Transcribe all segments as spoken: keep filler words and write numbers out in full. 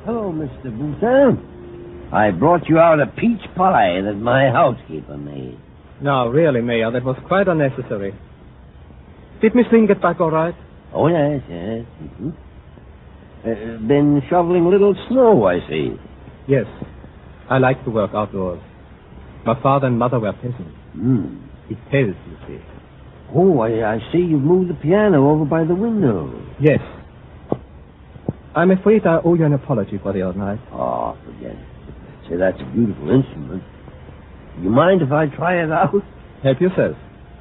Hello, Mister Boutin. I brought you out a peach pie that my housekeeper made. No, really, Mayor, that was quite unnecessary. Did Miss Lynn get back all right? Oh, yes, yes. Mm-hmm. Uh, been shoveling a little snow, I see. Yes. I like to work outdoors. My father and mother were peasants. Mm. It tells, you see. Oh, I, I see you've moved the piano over by the window. Yes. I'm afraid I owe you an apology for the other night. Oh, forget it. Say, that's a beautiful instrument. You mind if I try it out? Help yourself.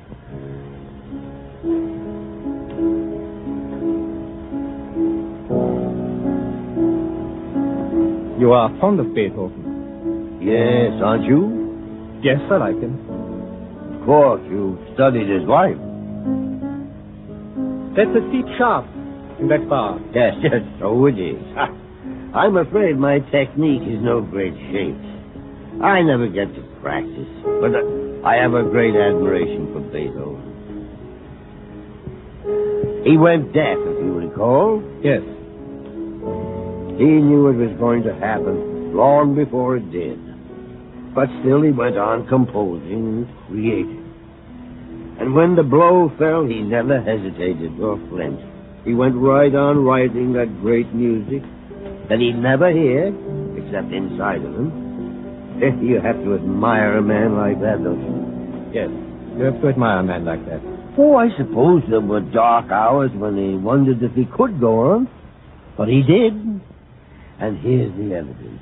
You are fond of Beethoven? Yes, aren't you? Yes, I like him. Of course, you've studied his life. That's a steep shaft in that bar. Yes, yes, so it is. I'm afraid my technique is no great shape. I never get to practice, but I have a great admiration for Beethoven. He went deaf, if you recall. Yes. He knew it was going to happen long before it did. But still he went on composing and creating. And when the blow fell, he never hesitated or flinched. He went right on writing that great music that he'd never hear, except inside of him. You have to admire a man like that, don't you? Yes, you have to admire a man like that. Oh, I suppose there were dark hours when he wondered if he could go on. But he did. And here's the evidence.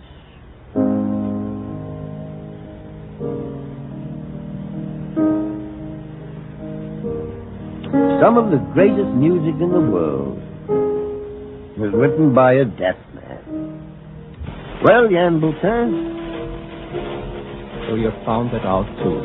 Some of the greatest music in the world was written by a deaf man. Well, Jan Boutin? So you have found that out, too.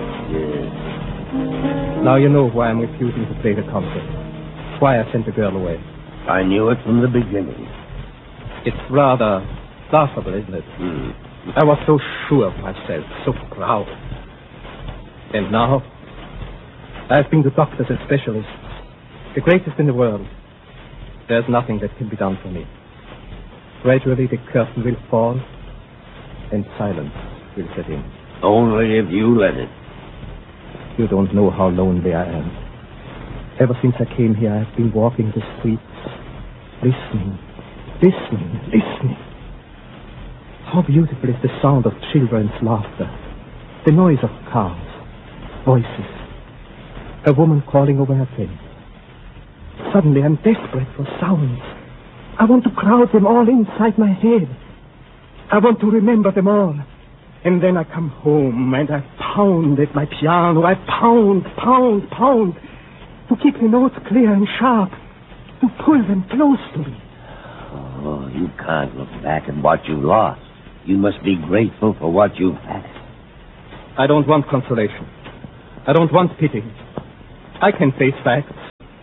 Yes. Now you know why I'm refusing to play the concert. Why I sent the girl away. I knew it from the beginning. It's rather laughable, isn't it? Mm. I was so sure of myself, so proud. And now, I've been to doctors and specialists, the greatest in the world. There's nothing that can be done for me. Gradually, the curtain will fall, and silence will set in. Only if you let it. You don't know how lonely I am. Ever since I came here, I've been walking the streets, listening, listening, listening. How beautiful is the sound of children's laughter, the noise of cars, voices, a woman calling over her pen. Suddenly, I'm desperate for sounds. I want to crowd them all inside my head. I want to remember them all. And then I come home and I pound at my piano. I pound, pound, pound to keep the notes clear and sharp, to pull them close to me. Oh, you can't look back at what you lost. You must be grateful for what you've had. I don't want consolation. I don't want pity. I can face facts.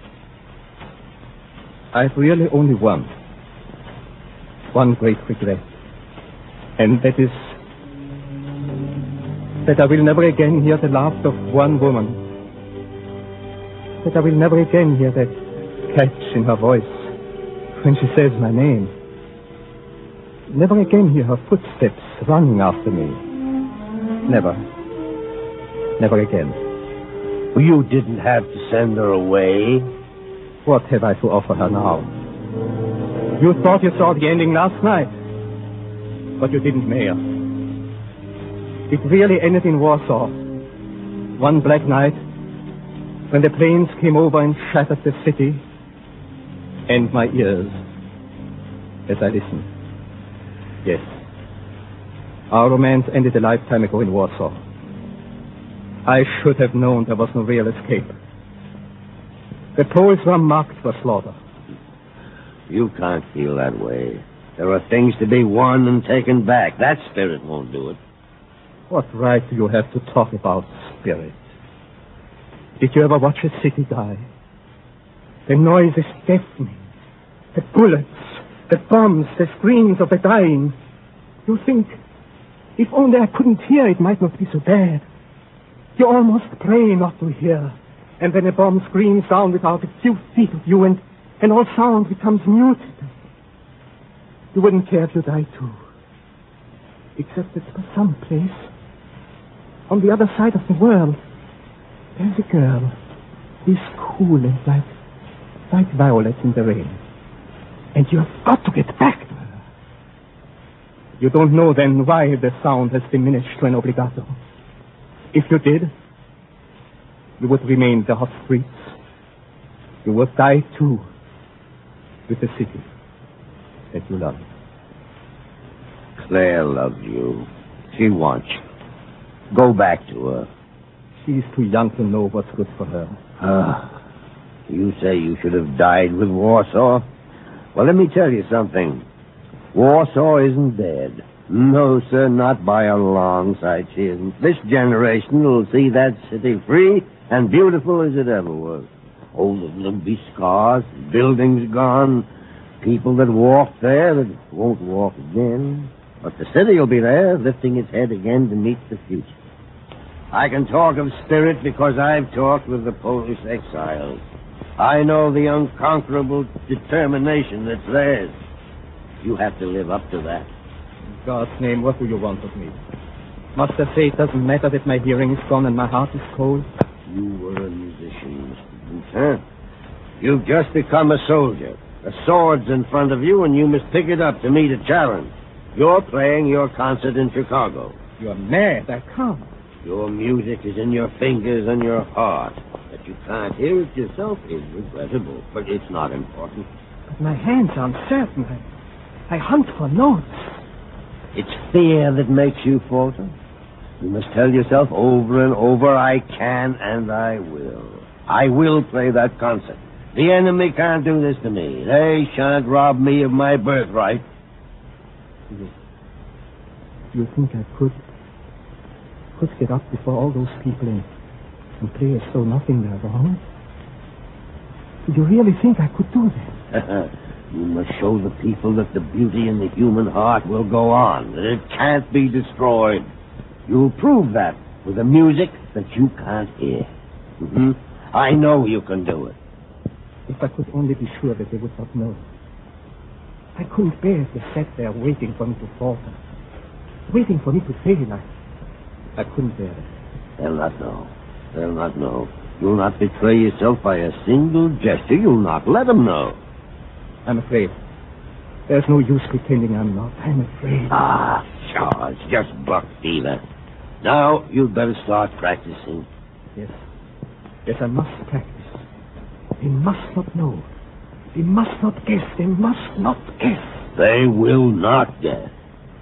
I've really only one. One great regret. And that is that I will never again hear the laughter of one woman. That I will never again hear that catch in her voice when she says my name. Never again hear her footsteps running after me. Never. Never again. You didn't have to send her away. What have I to offer her now? You thought you saw the ending last night, but you didn't, Mayor. It really ended in Warsaw. One black night, when the planes came over and shattered the city, and my ears, as I listened. Yes. Our romance ended a lifetime ago in Warsaw. I should have known there was no real escape. The Poles were marked for slaughter. You can't feel that way. There are things to be won and taken back. That spirit won't do it. What right do you have to talk about spirit? Did you ever watch a city die? The noise is deafening. The bullets, the bombs, the screams of the dying. You think, if only I couldn't hear, it might not be so bad. You almost pray not to hear. And then a bomb screams down without a few feet of you, and, and all sound becomes muted. You wouldn't care if you died too. Except that for some place, on the other side of the world, there's a girl. He's cool and like, like violets in the rain. And you've got to get back to her. You don't know then why the sound has diminished to an obligato. If you did, you would remain the hot streets. You would die too with the city that you love. Claire loves you. She wants you. Go back to her. She's too young to know what's good for her. Ah, you say you should have died with Warsaw? Well, let me tell you something. Warsaw isn't dead. No, sir, not by a long sight she isn't. This generation will see that city free and beautiful as it ever was. Oh, there'll be scars, buildings gone, people that walked there that won't walk again. But the city will be there, lifting its head again to meet the future. I can talk of spirit because I've talked with the Polish exiles. I know the unconquerable determination that's theirs. You have to live up to that. In God's name, what do you want of me? Must I say it doesn't matter that my hearing is gone and my heart is cold? You were a musician, Mister Booth, huh? You've just become a soldier. The sword's in front of you, and you must pick it up to meet a challenge. You're playing your concert in Chicago. You're mad. I can't. Your music is in your fingers and your heart. That you can't hear it yourself is regrettable, but it's not important. But my hands are uncertain. I, I hunt for notes. It's fear that makes you falter. You must tell yourself over and over, I can and I will. I will play that concert. The enemy can't do this to me. They shan't rob me of my birthright. Do you, do you think I could, could get up before all those people and, and play as though nothing were wrong? Do you really think I could do that? You must show the people that the beauty in the human heart will go on, that it can't be destroyed. You'll prove that with the music that you can't hear. Mm-hmm. I know you can do it. If I could only be sure that they would not know. I couldn't bear to sit there waiting for me to falter. Waiting for me to fail. I, I couldn't bear it. They'll not know. They'll not know. You'll not betray yourself by a single gesture. You'll not let them know. I'm afraid. There's no use pretending I'm not. I'm afraid. Ah, sure. It's just buck fever. Now, you'd better start practicing. Yes. Yes, I must practice. They must not know. They must not guess. They must not guess. They will not guess.